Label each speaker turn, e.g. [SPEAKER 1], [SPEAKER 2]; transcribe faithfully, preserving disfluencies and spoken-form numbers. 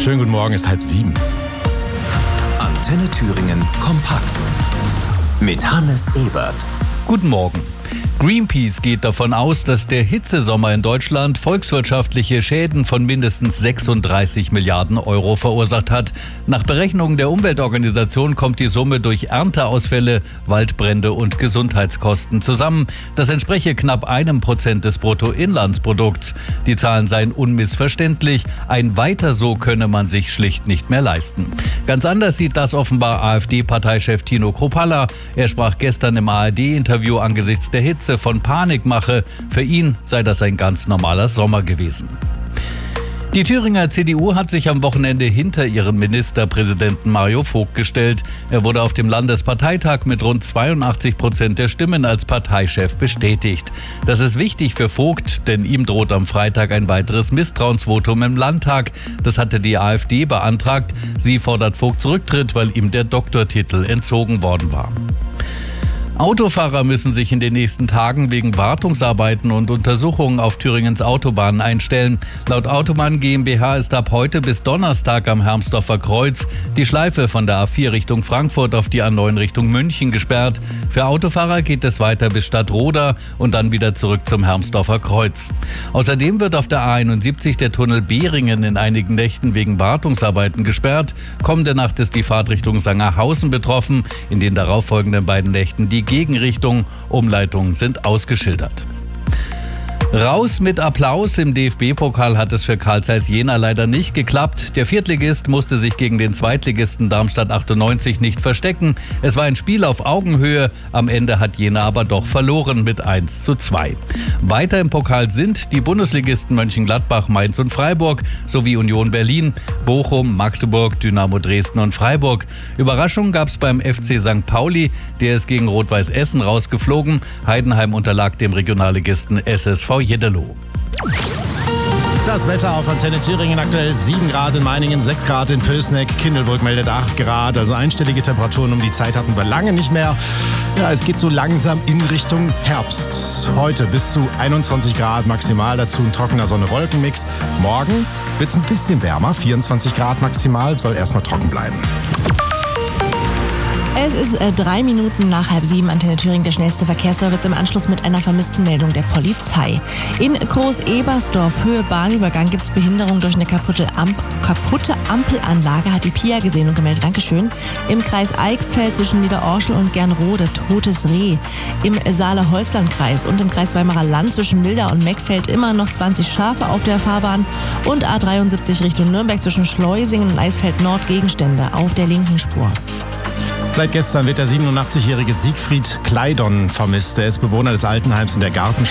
[SPEAKER 1] Schönen guten Morgen, es ist halb sieben.
[SPEAKER 2] Antenne Thüringen kompakt mit Hannes Ebert.
[SPEAKER 3] Guten Morgen. Greenpeace geht davon aus, dass der Hitzesommer in Deutschland volkswirtschaftliche Schäden von mindestens sechsunddreißig Milliarden Euro verursacht hat. Nach Berechnungen der Umweltorganisation kommt die Summe durch Ernteausfälle, Waldbrände und Gesundheitskosten zusammen. Das entspreche knapp einem Prozent des Bruttoinlandsprodukts. Die Zahlen seien unmissverständlich. Ein Weiter so könne man sich schlicht nicht mehr leisten. Ganz anders sieht das offenbar AfD-Parteichef Tino Kruppalla. Er sprach gestern im A R D-Interview angesichts der Hitze von Panikmache. Für ihn sei das ein ganz normaler Sommer gewesen. Die Thüringer C D U hat sich am Wochenende hinter ihren Ministerpräsidenten Mario Vogt gestellt. Er wurde auf dem Landesparteitag mit rund zweiundachtzig Prozent der Stimmen als Parteichef bestätigt. Das ist wichtig für Vogt, denn ihm droht am Freitag ein weiteres Misstrauensvotum im Landtag. Das hatte die AfD beantragt. Sie fordert Vogts Rücktritt, weil ihm der Doktortitel entzogen worden war. Autofahrer müssen sich in den nächsten Tagen wegen Wartungsarbeiten und Untersuchungen auf Thüringens Autobahnen einstellen. Laut Autobahn GmbH ist ab heute bis Donnerstag am Hermsdorfer Kreuz die Schleife von der A vier Richtung Frankfurt auf die A neun Richtung München gesperrt. Für Autofahrer geht es weiter bis Stadtroda und dann wieder zurück zum Hermsdorfer Kreuz. Außerdem wird auf der A einundsiebzig der Tunnel Behringen in einigen Nächten wegen Wartungsarbeiten gesperrt. Kommende Nacht ist die Fahrt Richtung Sangerhausen betroffen. In den darauffolgenden beiden Nächten die Gegenrichtung. Umleitungen sind ausgeschildert. Raus mit Applaus. Im D F B-Pokal hat es für Carl Zeiss Jena leider nicht geklappt. Der Viertligist musste sich gegen den Zweitligisten Darmstadt achtundneunzig nicht verstecken. Es war ein Spiel auf Augenhöhe. Am Ende hat Jena aber doch verloren mit eins zu zwei. Weiter im Pokal sind die Bundesligisten Mönchengladbach, Mainz und Freiburg sowie Union Berlin, Bochum, Magdeburg, Dynamo Dresden und Freiburg. Überraschung gab es beim F C Sankt Pauli. Der ist gegen Rot-Weiß Essen rausgeflogen. Heidenheim unterlag dem Regionalligisten S S V Jeddelo.
[SPEAKER 1] Das Wetter auf Antenne Thüringen aktuell sieben Grad in Meiningen, sechs Grad in Pößneck, Kindelbrück meldet acht Grad, also einstellige Temperaturen um die Zeit hatten wir lange nicht mehr. Ja, es geht so langsam in Richtung Herbst. Heute bis zu einundzwanzig Grad maximal, dazu ein trockener Sonne-Wolken-Mix. Morgen wird es ein bisschen wärmer, vierundzwanzig Grad maximal, soll erstmal trocken bleiben.
[SPEAKER 4] Es ist äh, drei Minuten nach halb sieben. Antenne Thüringen, der schnellste Verkehrsservice im Anschluss mit einer vermissten Meldung der Polizei. In Groß-Ebersdorf, Höhe Bahnübergang, gibt es Behinderung durch eine kaputte, Amp- kaputte Ampelanlage, hat die P I A gesehen und gemeldet. Dankeschön. Im Kreis Eichsfeld zwischen Niederorschel und Gernrode, totes Reh. Im Saale-Holzland-Kreis und im Kreis Weimarer Land zwischen Milda und Meckfeld immer noch zwanzig Schafe auf der Fahrbahn und A dreiundsiebzig Richtung Nürnberg zwischen Schleusingen und Eisfeld Nord Gegenstände auf der linken Spur.
[SPEAKER 1] Seit gestern wird der siebenundachtzigjährige Siegfried Kleidon vermisst. Er ist Bewohner des Altenheims in der Garten